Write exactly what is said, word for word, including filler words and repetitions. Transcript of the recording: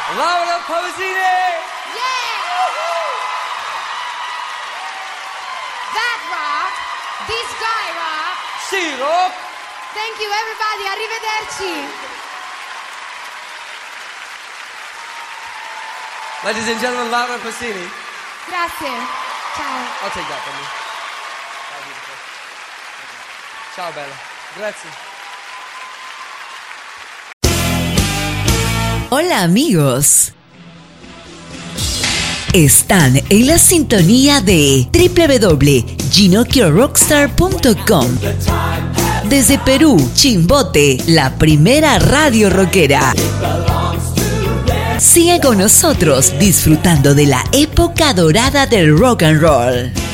Laura Pausini. Yeah! That rock. This guy rock. Sì, rock. Thank you everybody, arrivederci. Ladies and gentlemen, Laura Pausini. Grazie. Ciao. I'll take that from you. Ciao, bella. Grazie. Hola amigos. Están en la sintonía de doble u doble u doble u punto ginocchio rockstar punto com. Desde Perú, Chimbote, la primera radio rockera. Sigue con nosotros disfrutando de la época dorada del rock and roll.